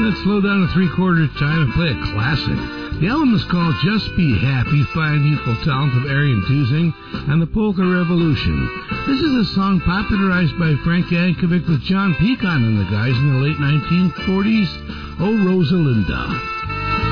Let's slow down to three-quarter time and play a classic. The album is called Just Be Happy, fine youthful talent of Arian Tuzing and the Polka Revolution. This is a song popularized by Frank Yankovic with John Pecan and the guys in the late 1940s, Oh Rosalinda.